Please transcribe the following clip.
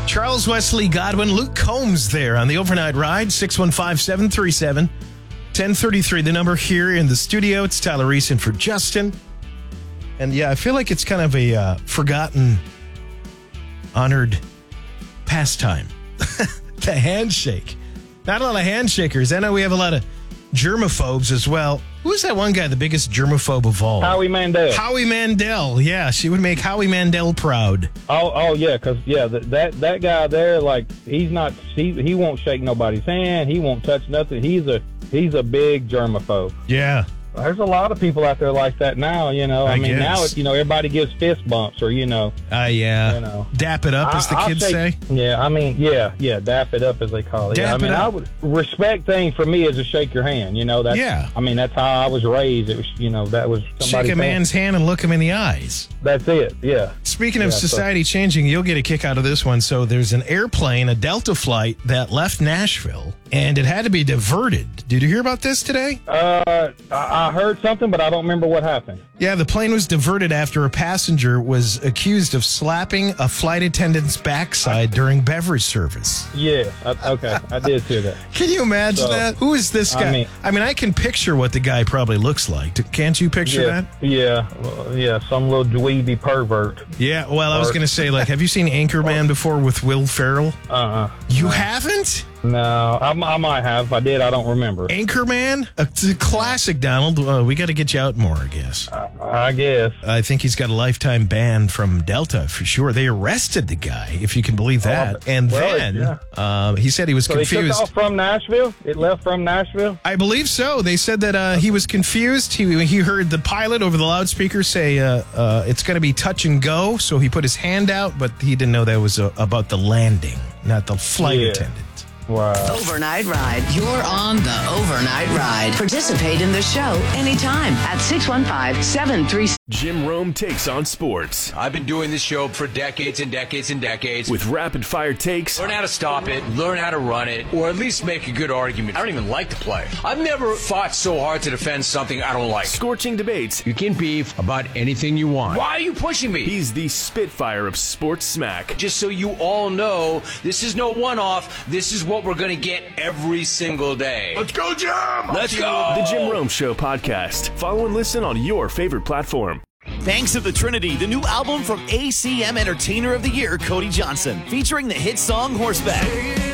Charles Wesley Godwin, Luke Combs there on the overnight ride, 615-737-1033. The number here in the studio. It's Tyler Reese in for Justin. And yeah, I feel like it's kind of a forgotten, honored pastime. The handshake. Not a lot of handshakers. I know we have a lot of germaphobes as well. Who's that one guy, the biggest germaphobe of all? Howie Mandel. Howie Mandel. Yeah, she would make Howie Mandel proud. Oh yeah, because that guy there, like he won't shake nobody's hand. He won't touch nothing. He's a big germaphobe. Yeah. There's a lot of people out there like that now, I mean, guess. now, everybody gives fist bumps or, yeah. Dap it up, as the kids say. Yeah, I mean, yeah, dap it up, as they call it. Dap it up. I would, respect thing for me is to shake your hand, That's, yeah. I mean, that's how I was raised. It was, that was somebody. Shake a man's hand and look him in the eyes. That's it, yeah. Speaking of society changing, you'll get a kick out of this one. So there's an airplane, a Delta flight, that left Nashville, and it had to be diverted. Did you hear about this today? I heard something, but I don't remember what happened. Yeah, the plane was diverted after a passenger was accused of slapping a flight attendant's backside during beverage service. Yeah, okay, I did hear that. Can you imagine that? Who is this guy? I mean, I can picture what the guy probably looks like. Can't you picture that? Yeah, some little dweeby pervert. Yeah, well, I was going to say, have you seen Anchorman before with Will Ferrell? You haven't? No, I might have. If I did, I don't remember. Anchorman? It's a classic, Donald. We got to get you out more, I guess. I guess. I think he's got a lifetime ban from Delta for sure. They arrested the guy, if you can believe that. He said he was confused. They took off from Nashville? It left from Nashville? I believe so. They said that he was confused. He heard the pilot over the loudspeaker say it's going to be touch and go. So he put his hand out, but he didn't know that was about the landing, not the flight attendant. Wow. Overnight Ride. You're on the Overnight Ride. Participate in the show anytime at 615-736. Jim Rome takes on sports. I've been doing this show for decades and decades and decades. With rapid-fire takes. Learn how to stop it, learn how to run it, or at least make a good argument. I don't even like the play. I've never fought so hard to defend something I don't like. Scorching debates. You can beef about anything you want. Why are you pushing me? He's the Spitfire of sports smack. Just so you all know, this is no one-off. This is what we're going to get every single day. Let's go, Jim! Let's go! The Jim Rome Show podcast. Follow and listen on your favorite platform. Thanks to the Trinity, the new album from ACM Entertainer of the Year, Cody Johnson, featuring the hit song Horseback.